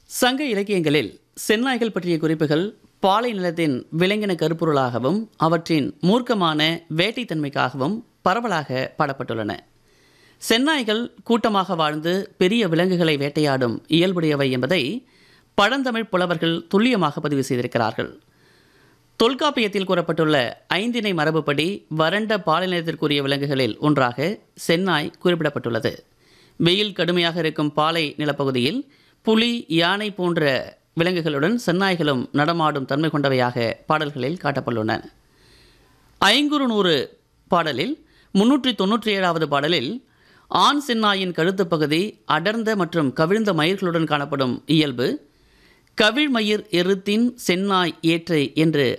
சங்க இலக்கியங்களில் செந்நாய்கள் பற்றிய குறிப்புகள் பாலை நிலத்தின் விலங்கின கருப்பொருளாகவும் அவற்றின் மூர்க்கமான வேட்டைத்தன்மைக்காகவும் பரவலாக பாடப்பட்டுள்ளன. செந்நாய்கள் கூட்டமாக வாழ்ந்து பெரிய விலங்குகளை வேட்டையாடும் இயல்புடையவை என்பதை பழந்தமிழ் புலவர்கள் துல்லியமாக பதிவு செய்திருக்கிறார்கள். தொல்காப்பியத்தில் கூறப்பட்டுள்ள ஐந்திணை மரபுப்படி வறண்ட பாலைநிலத்திற்குரிய விலங்குகளில் ஒன்றாக செந்நாய் குறிப்பிடப்பட்டுள்ளது. வெயில் கடுமையாக இருக்கும் பாலை நிலப்பகுதியில் புலி, யானை போன்ற விலங்குகளுடன் செந்நாய்களும் நடமாடும் தன்மை கொண்டவையாக பாடல்களில் காட்டப்பட்டுள்ளன. ஐங்குறுநூறு பாடலில் 397வது பாடலில் ஆண் செந்நாயின் கழுத்துப் பகுதி அடர்ந்த மற்றும் கவிழ்ந்த மயிர்களுடன் காணப்படும் இயல்பு கவிழ்மயிர் எருத்தின் செந்நாய் ஏற்றை என்று